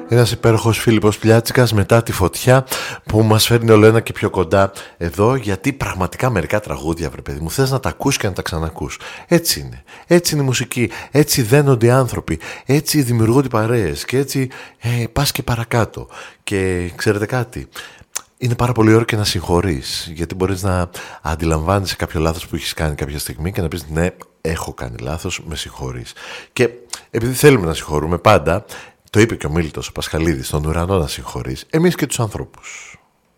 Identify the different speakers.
Speaker 1: Ένας υπέροχος Φίλιππος Πλιάτσικας μετά τη φωτιά που μας φέρνει όλο ένα και πιο κοντά εδώ, γιατί πραγματικά μερικά τραγούδια, βρε παιδί μου, θες να τα ακούς και να τα ξανακούς. Έτσι είναι. Έτσι είναι η μουσική. Έτσι δένονται οι άνθρωποι. Έτσι δημιουργούνται οι παρέες. Και έτσι πας και παρακάτω. Και ξέρετε κάτι. Είναι πάρα πολύ ωραίο και να συγχωρείς, γιατί μπορείς να αντιλαμβάνεσαι κάποιο λάθος που έχεις κάνει κάποια στιγμή και να πεις ναι, έχω κάνει λάθος, με συγχωρείς. Και επειδή θέλουμε να συγχωρούμε πάντα, το είπε και ο Μίλτος ο Πασχαλίδης, στον ουρανό να συγχωρείς, εμείς και τους ανθρώπους.